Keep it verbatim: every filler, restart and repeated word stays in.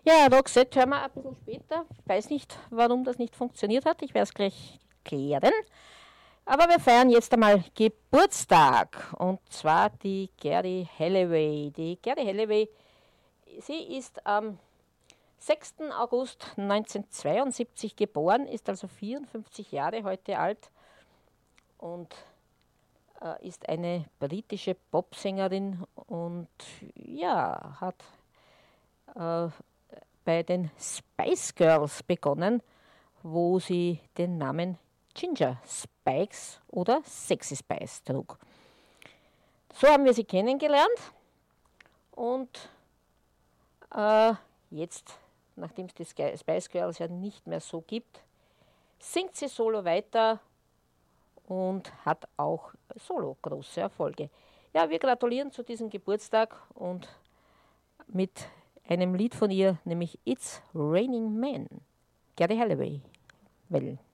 Ja, Roxette hören wir ein bisschen später. Ich weiß nicht, warum das nicht funktioniert hat. Ich werde es gleich klären. Aber wir feiern jetzt einmal Geburtstag. Und zwar die Geri Halliway. Die Geri Halliway, sie ist am sechsten August neunzehnhundertzweiundsiebzig geboren, ist also vierundfünfzig Jahre heute alt und äh, ist eine britische Popsängerin und ja, hat äh, bei den Spice Girls begonnen, wo sie den Namen Ginger Spikes oder Sexy Spice trug. So haben wir sie kennengelernt und äh, jetzt, nachdem es die Spice Girls ja nicht mehr so gibt, singt sie solo weiter und hat auch solo große Erfolge. Ja, wir gratulieren zu diesem Geburtstag und mit einem Lied von ihr, nämlich It's Raining Men, Geri Halliway. Well.